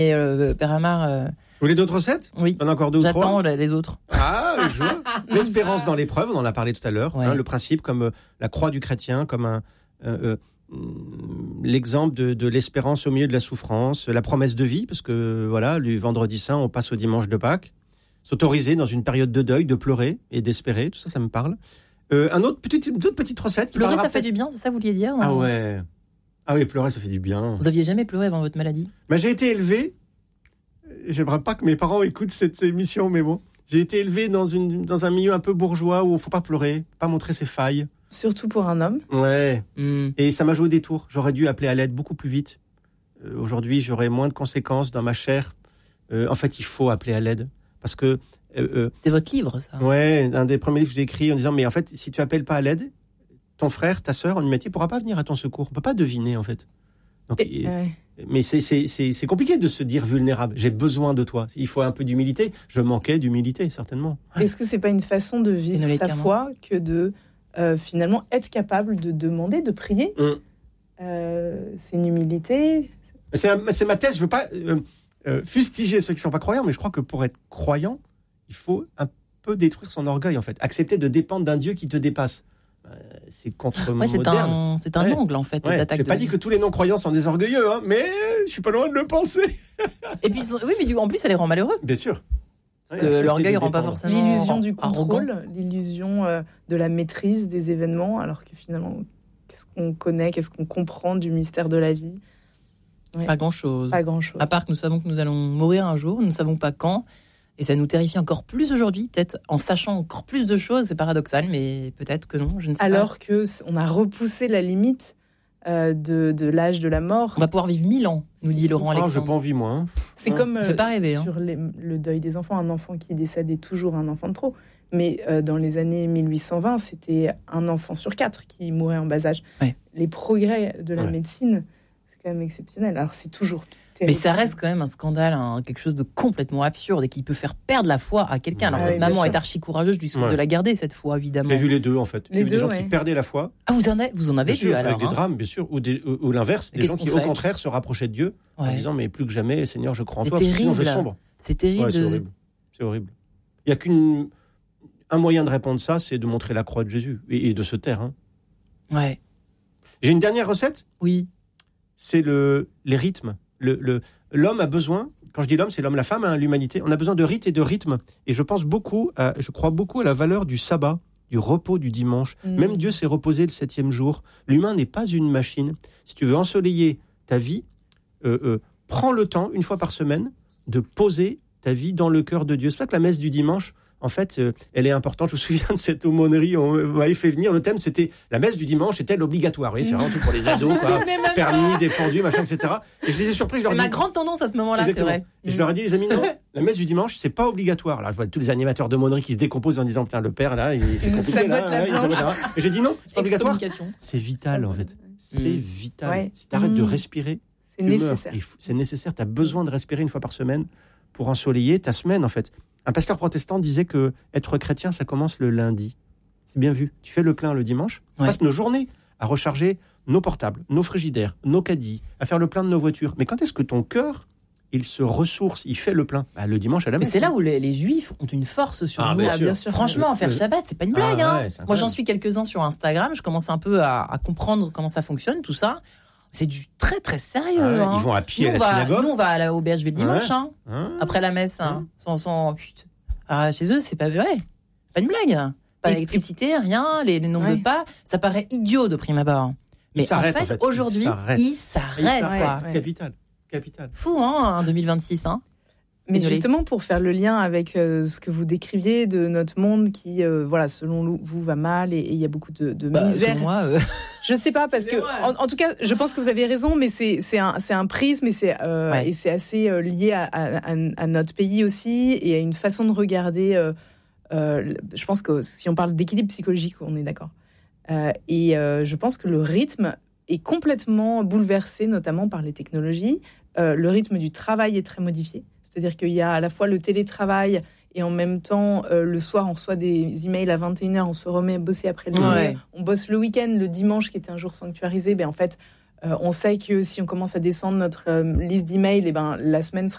Et Père Amar... Vous voulez d'autres recettes ? Oui. On a encore 2 ou 3 ? J'attends les autres. Ah, je vois. L'espérance dans l'épreuve, on en a parlé tout à l'heure. Ouais. Le principe comme la croix du chrétien, comme l'exemple de l'espérance au milieu de la souffrance, la promesse de vie, parce que voilà, du vendredi saint, on passe au dimanche de Pâques. S'autoriser dans une période de deuil, de pleurer et d'espérer, tout ça, ça me parle. D'autres petites recettes. Pleurer, ça fait du bien, c'est ça que vous vouliez dire ? Ah ouais. Ah oui, pleurer, ça fait du bien. Vous aviez jamais pleuré avant votre maladie ? J'ai été élevé, j'aimerais pas que mes parents écoutent cette émission, mais bon, j'ai été élevé dans un milieu un peu bourgeois où il ne faut pas pleurer, pas montrer ses failles. Surtout pour un homme. Ouais. Et ça m'a joué des tours. J'aurais dû appeler à l'aide beaucoup plus vite. Aujourd'hui, j'aurais moins de conséquences dans ma chair. En fait, il faut appeler à l'aide. Parce que... C'était votre livre, ça ? Ouais, un des premiers livres que j'ai écrit en disant, mais en fait, si tu appelles pas à l'aide, ton frère, ta sœur en humanité ne pourra pas venir à ton secours. On ne peut pas deviner, en fait. Donc, mais c'est compliqué de se dire vulnérable. J'ai besoin de toi. Il faut un peu d'humilité. Je manquais d'humilité, certainement. Est-ce que c'est pas une façon de vivre sa foi que de finalement être capable de demander, de prier C'est une humilité. C'est ma thèse. Je veux pas fustiger ceux qui sont pas croyants, mais je crois que pour être croyant, il faut un peu détruire son orgueil, en fait. Accepter de dépendre d'un Dieu qui te dépasse. C'est contre-moderne. C'est un angle, en fait, d'attaque. Je n'ai pas dit que tous les non-croyants sont des orgueilleux, mais je suis pas loin de le penser. Et puis, oui, mais en plus, ça les rend malheureux. Bien sûr. Parce que l'orgueil ne rend pas forcément l'illusion du contrôle, arrogant. L'illusion de la maîtrise des événements, alors que finalement, qu'est-ce qu'on connaît, qu'est-ce qu'on comprend du mystère de la vie ? Pas grand-chose. Pas grand-chose. À part que nous savons que nous allons mourir un jour, nous ne savons pas quand. Et ça nous terrifie encore plus aujourd'hui, peut-être en sachant encore plus de choses. C'est paradoxal, mais peut-être que non, je ne sais pas. Alors qu'on a repoussé la limite de l'âge de la mort. On va pouvoir vivre 1000 ans, nous dit Laurent Alexandre. Je n'ai pas envie, moi. C'est comme fait pas rêver, sur le deuil des enfants. Un enfant qui décède est toujours un enfant de trop. Mais dans les années 1820, c'était un enfant sur 4 qui mourait en bas âge. Ouais. Les progrès de la médecine, c'est quand même exceptionnel. Alors c'est toujours... Mais ça reste quand même un scandale, quelque chose de complètement absurde et qui peut faire perdre la foi à quelqu'un. Alors cette maman est archi courageuse, je lui souhaite de la garder, cette foi, évidemment. J'ai vu les deux, en fait. J'ai vu des gens qui perdaient la foi. Ah, vous en avez vu, alors. Avec des drames, bien sûr. Ou l'inverse, des gens qui, au contraire, se rapprochaient de Dieu en disant, mais plus que jamais, Seigneur, je crois en toi, sinon je sombre. C'est terrible. C'est horrible. Il n'y a qu'un moyen de répondre ça, c'est de montrer la croix de Jésus et de se taire. Ouais. J'ai une dernière recette. Oui. C'est les rythmes. L'homme a besoin, quand je dis l'homme, c'est l'homme, la femme, l'humanité, on a besoin de rites et de rythme. Et je crois beaucoup à la valeur du sabbat, du repos du dimanche. Même Dieu s'est reposé le 7e jour. L'humain n'est pas une machine. Si tu veux ensoleiller ta vie, prends le temps, une fois par semaine, de poser ta vie dans le cœur de Dieu. C'est pas que la messe du dimanche, en fait, elle est importante. Je me souviens de cette aumônerie, on m'avait fait venir. Le thème, c'était la messe du dimanche est-elle obligatoire ? Oui, c'est vraiment tout pour les ados, permis, défendu, machin, etc. Et je les ai surpris. C'est ma grande tendance à ce moment-là, exactement. C'est vrai. Et je leur ai dit, les amis, non, la messe du dimanche, c'est pas obligatoire. Là, je vois tous les animateurs d'aumônerie qui se décomposent en disant, putain, le père, là, c'est compliqué, là. Et j'ai dit, non, c'est pas obligatoire. C'est vital, en fait. C'est vital. Ouais. Si t'arrêtes de respirer, c'est nécessaire. C'est nécessaire. T'as besoin de respirer une fois par semaine pour ensoleiller ta semaine, en fait. Un pasteur protestant disait que être chrétien, ça commence le lundi. C'est bien vu. Tu fais le plein le dimanche. On passe nos journées à recharger nos portables, nos frigidaires, nos caddies, à faire le plein de nos voitures. Mais quand est-ce que ton cœur, il se ressource, il fait le plein ? Le dimanche à la messe. Mais c'est là où les Juifs ont une force sur nous. Bien sûr. Franchement, faire Shabbat, c'est pas une blague. Moi, j'en suis quelques-uns sur Instagram. Je commence un peu à comprendre comment ça fonctionne, tout ça. C'est du très très sérieux. Ils vont à pied à la synagogue. Nous, on va à la auberge le dimanche, après la messe, sans chez eux, c'est pas vrai. Pas une blague. Pas d'électricité, rien, les nombres de pas. Ça paraît idiot de prime abord. Mais en fait, aujourd'hui, ils s'arrêtent. Capital. Fou, en 2026. Mais justement, pour faire le lien avec ce que vous décriviez de notre monde qui, selon vous, va mal et il y a beaucoup de misère. Moi, je ne sais pas, parce que, en tout cas, je pense que vous avez raison, mais c'est un prisme et c'est assez lié à notre pays aussi et à une façon de regarder. Je pense que si on parle d'équilibre psychologique, on est d'accord. Je pense que le rythme est complètement bouleversé, notamment par les technologies. Le rythme du travail est très modifié. C'est-à-dire qu'il y a à la fois le télétravail et en même temps, le soir, on reçoit des emails à 21h, on se remet à bosser après le dîner. On bosse le week-end, le dimanche qui était un jour sanctuarisé. En fait, On sait que si on commence à descendre notre liste d'emails, la semaine sera